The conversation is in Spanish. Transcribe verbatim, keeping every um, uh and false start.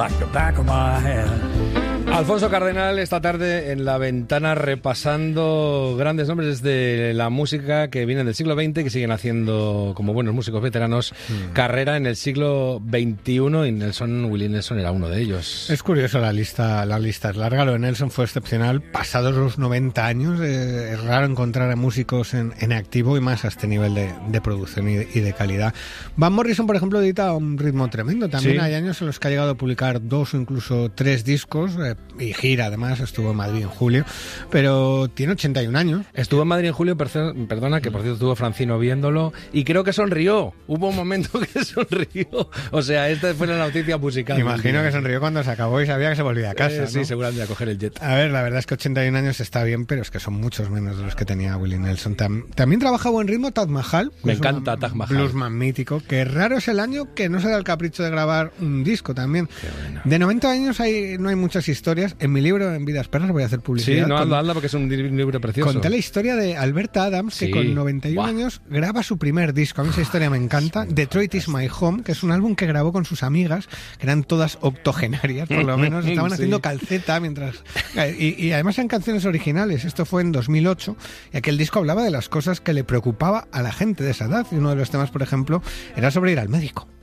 like the back of my hand. Alfonso Cardenal esta tarde en La Ventana repasando grandes nombres de la música que vienen del siglo veinte, que siguen haciendo, como buenos músicos veteranos, mm. carrera en el siglo veintiuno, y Nelson, Willie Nelson era uno de ellos. Es curioso, la lista la lista es larga. Lo de Nelson fue excepcional. Pasados los noventa años, eh, es raro encontrar a músicos en, en activo y más a este nivel de, de producción y de, y de calidad. Van Morrison, por ejemplo, edita un ritmo tremendo. También sí. Hay años en los que ha llegado a publicar dos o incluso tres discos, eh, y gira, además, estuvo en Madrid en julio, pero tiene ochenta y un años. Estuvo en Madrid en julio, perdona, que por cierto estuvo Francino viéndolo, y creo que sonrió. Hubo un momento que sonrió. O sea, esta fue la noticia musical. Me imagino que sonrió cuando se acabó y sabía que se volvía a casa, eh, Sí, ¿no? seguramente a coger el jet. A ver, la verdad es que ochenta y un años está bien, pero es que son muchos menos de los que tenía Willie Nelson. Tam- también trabaja a buen ritmo Taj Mahal. Me encanta Taj Mahal. Bluesman mítico, que raro es el año que no se da el capricho de grabar un disco también. Bueno. De noventa años hay, no hay muchas historias. En mi libro, En Vidas Perras, voy a hacer publicidad. Sí, no, con, anda porque es un libro precioso. Conté la historia de Alberta Adams, sí. que con noventa y un Buah. años graba su primer disco. A mí esa historia me encanta. Sí, Detroit is My Home, que es un álbum que grabó con sus amigas, que eran todas octogenarias, por lo menos. Estaban sí. haciendo calceta mientras... Y, y además eran canciones originales. Esto fue en dos mil ocho, y aquel disco hablaba de las cosas que le preocupaba a la gente de esa edad. Y uno de los temas, por ejemplo, era sobre ir al médico.